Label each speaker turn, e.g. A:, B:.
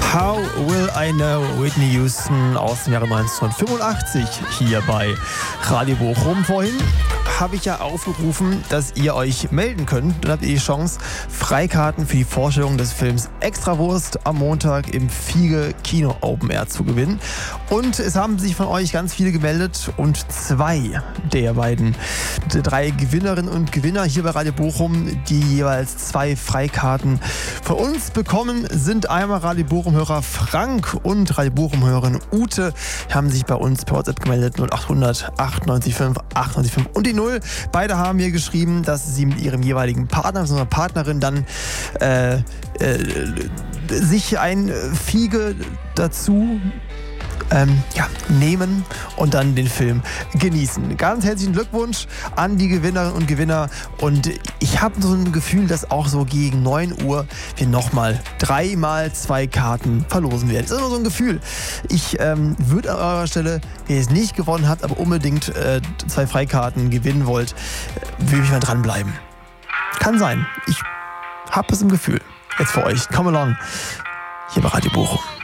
A: How Will I Know? Whitney Houston aus dem Jahre 1985 hier bei Radio Bochum. Vorhin habe ich ja aufgerufen, dass ihr euch melden könnt. Dann habt ihr die Chance, Freikarten für die Vorstellung des Films Extrawurst am Montag im Fiege Kino Open Air zu gewinnen. Und es haben sich von euch ganz viele gemeldet und zwei der drei Gewinnerinnen und Gewinner hier bei Radio Bochum, die jeweils 2 Freikarten von uns bekommen, sind einmal Radio Bochum-Hörer Frank und Radio Bochum-Hörerin Ute. Die haben sich bei uns per WhatsApp gemeldet, 0800 98 5 98 5 und die 0. Beide haben mir geschrieben, dass sie mit ihrem jeweiligen Partner, also einer Partnerin, dann sich ein Fiege dazu nehmen und dann den Film genießen. Ganz herzlichen Glückwunsch an die Gewinnerinnen und Gewinner. Und ich habe so ein Gefühl, dass auch so gegen 9 Uhr wir nochmal 2 Karten verlosen werden. Das ist immer so ein Gefühl. Ich würde an eurer Stelle, wenn ihr es nicht gewonnen habt, aber unbedingt 2 Freikarten gewinnen wollt, will ich mal dranbleiben. Kann sein. Ich habe es im Gefühl. Jetzt für euch. Come along. Hier bei Radio Bochum.